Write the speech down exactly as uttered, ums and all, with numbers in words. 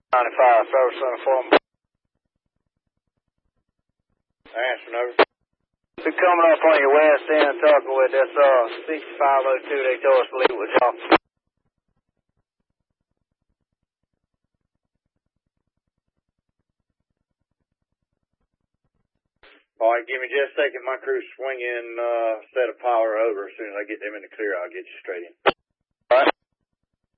ninety-five, service center for me. Answer, over. We're coming up on your west end talking with this, uh, sixty-five oh two, they told us to leave with y'all. All right, give me just a second. My crew's swinging, uh, set of power over. As soon as I get them in the clear, I'll get you straight in.